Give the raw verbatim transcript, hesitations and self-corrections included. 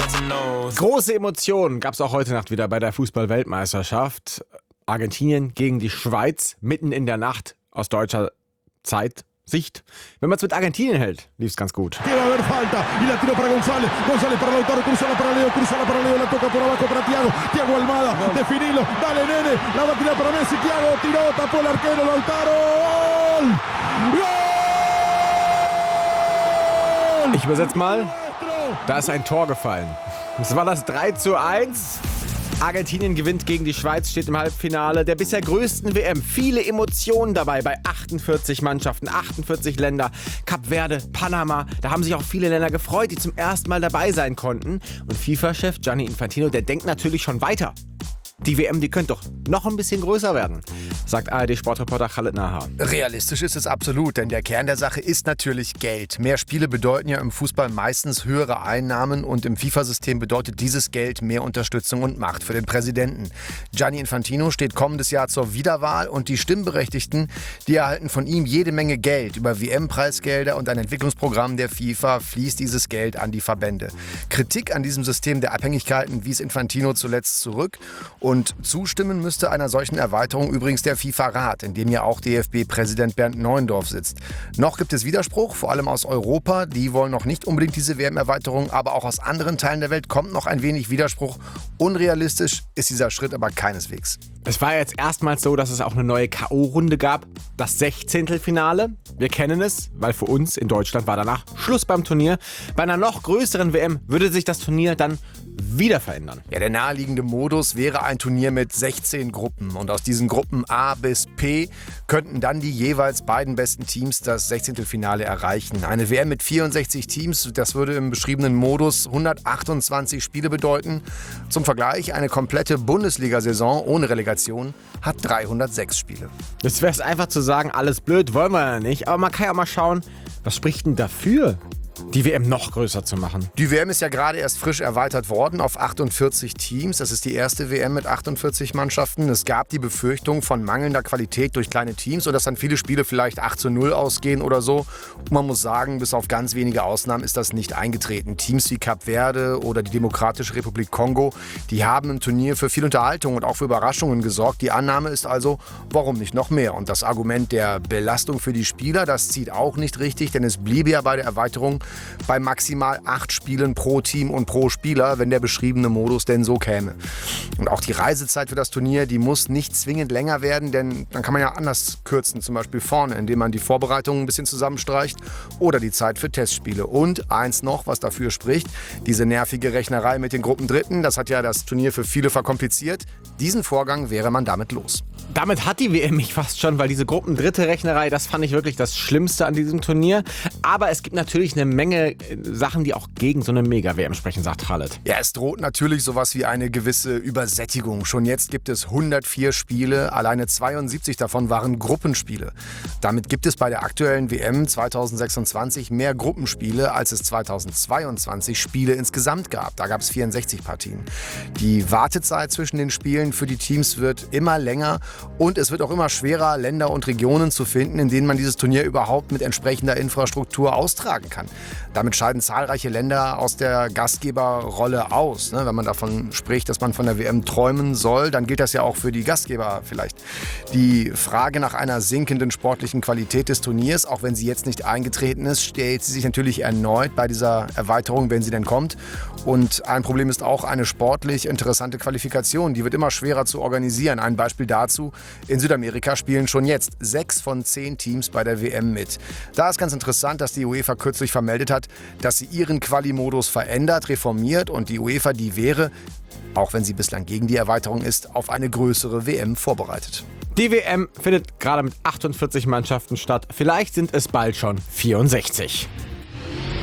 Große Emotionen gab es auch heute Nacht wieder bei der Fußball-Weltmeisterschaft. Argentinien gegen die Schweiz, mitten in der Nacht aus deutscher Zeitsicht. Wenn man es mit Argentinien hält, lief es ganz gut. Que va a haber falta y la tiro para González. González para Lautaro, cruza la para Leo, cruza la para Leo, la toca por abajo para Thiago. Thiago Almada, definilo, dale nene, la va a tirar para Messi. Thiago tiró, tapó el arquero, Lautaro. ¡Gol! ¡Gol! Ich übersetze mal, da ist ein Tor gefallen. Das war das drei zu eins. Argentinien gewinnt gegen die Schweiz, steht im Halbfinale der bisher größten W M. Viele Emotionen dabei bei achtundvierzig Mannschaften, achtundvierzig Länder. Kap Verde, Panama, da haben sich auch viele Länder gefreut, die zum ersten Mal dabei sein konnten. Und FIFA-Chef Gianni Infantino, der denkt natürlich schon weiter. Die W M, die könnte doch noch ein bisschen größer werden, sagt A R D-Sportreporter Khaled Nahar. Realistisch ist es absolut, denn der Kern der Sache ist natürlich Geld. Mehr Spiele bedeuten ja im Fußball meistens höhere Einnahmen und im FIFA-System bedeutet dieses Geld mehr Unterstützung und Macht für den Präsidenten. Gianni Infantino steht kommendes Jahr zur Wiederwahl und die Stimmberechtigten, die erhalten von ihm jede Menge Geld. Über W M-Preisgelder und ein Entwicklungsprogramm der FIFA fließt dieses Geld an die Verbände. Kritik an diesem System der Abhängigkeiten wies Infantino zuletzt zurück. Und zustimmen müsste einer solchen Erweiterung übrigens der FIFA-Rat, in dem ja auch D F B-Präsident Bernd Neuendorf sitzt. Noch gibt es Widerspruch, vor allem aus Europa. Die wollen noch nicht unbedingt diese W M-Erweiterung, aber auch aus anderen Teilen der Welt kommt noch ein wenig Widerspruch. Unrealistisch ist dieser Schritt aber keineswegs. Es war jetzt erstmals so, dass es auch eine neue K O-Runde gab, das Sechzehntelfinale. Wir kennen es, weil für uns in Deutschland war danach Schluss beim Turnier. Bei einer noch größeren W M würde sich das Turnier dann wieder verändern. Ja, der naheliegende Modus wäre ein Turnier mit sechzehn Gruppen. Und aus diesen Gruppen A bis P könnten dann die jeweils beiden besten Teams das Sechzehntelfinale erreichen. Eine W M mit vierundsechzig Teams, das würde im beschriebenen Modus hundertachtundzwanzig Spiele bedeuten. Zum Vergleich, eine komplette Bundesliga-Saison ohne Relegation hat dreihundertsechs Spiele. Jetzt wäre es einfach zu sagen, alles blöd, wollen wir ja nicht. Aber man kann ja mal schauen, was spricht denn dafür, die W M noch größer zu machen? Die W M ist ja gerade erst frisch erweitert worden auf achtundvierzig Teams. Das ist die erste W M mit achtundvierzig Mannschaften. Es gab die Befürchtung von mangelnder Qualität durch kleine Teams und dass dann viele Spiele vielleicht acht zu null ausgehen oder so. Und man muss sagen, bis auf ganz wenige Ausnahmen ist das nicht eingetreten. Teams wie Kap Verde oder die Demokratische Republik Kongo, die haben im Turnier für viel Unterhaltung und auch für Überraschungen gesorgt. Die Annahme ist also, warum nicht noch mehr? Und das Argument der Belastung für die Spieler, das zieht auch nicht richtig, denn es bliebe ja bei der Erweiterung bei maximal acht Spielen pro Team und pro Spieler, wenn der beschriebene Modus denn so käme. Und auch die Reisezeit für das Turnier, die muss nicht zwingend länger werden, denn dann kann man ja anders kürzen, zum Beispiel vorne, indem man die Vorbereitungen ein bisschen zusammenstreicht oder die Zeit für Testspiele. Und eins noch, was dafür spricht, diese nervige Rechnerei mit den Gruppendritten, das hat ja das Turnier für viele verkompliziert. Diesen Vorgang wäre man damit los. Damit hat die W M mich fast schon, weil diese Gruppendritte-Rechnerei, das fand ich wirklich das Schlimmste an diesem Turnier. Aber es gibt natürlich eine Menge Sachen, die auch gegen so eine Mega-W M sprechen, sagt Khaled. Ja, es droht natürlich sowas wie eine gewisse Übersättigung. Schon jetzt gibt es hundertvier Spiele, alleine zweiundsiebzig davon waren Gruppenspiele. Damit gibt es bei der aktuellen W M zweitausendsechsundzwanzig mehr Gruppenspiele, als es zweitausendzweiundzwanzig Spiele insgesamt gab. Da gab es vierundsechzig Partien. Die Wartezeit zwischen den Spielen für die Teams wird immer länger und es wird auch immer schwerer, Länder und Regionen zu finden, in denen man dieses Turnier überhaupt mit entsprechender Infrastruktur austragen kann. Damit scheiden zahlreiche Länder aus der Gastgeberrolle aus. Wenn man davon spricht, dass man von der W M träumen soll, dann gilt das ja auch für die Gastgeber vielleicht. Die Frage nach einer sinkenden sportlichen Qualität des Turniers, auch wenn sie jetzt nicht eingetreten ist, stellt sie sich natürlich erneut bei dieser Erweiterung, wenn sie denn kommt. Und ein Problem ist auch eine sportlich interessante Qualifikation. Die wird immer schwerer zu organisieren. Ein Beispiel dazu: In Südamerika spielen schon jetzt sechs von zehn Teams bei der W M mit. Da ist ganz interessant, dass die UEFA kürzlich vermeldet hat, dass sie ihren Quali-Modus verändert, reformiert und die UEFA, die wäre, auch wenn sie bislang gegen die Erweiterung ist, auf eine größere W M vorbereitet. Die W M findet gerade mit achtundvierzig Mannschaften statt. Vielleicht sind es bald schon vierundsechzig.